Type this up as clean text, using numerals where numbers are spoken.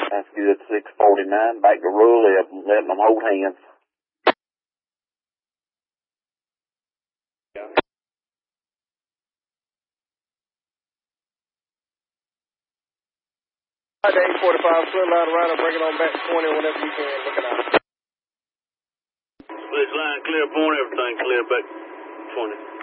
That's good. 649. Back to Raleigh, letting them hold hands. Right to 845, split line around and bring it on back to 20 whenever you can. Looking out. Split line clear, point, everything clear back 20.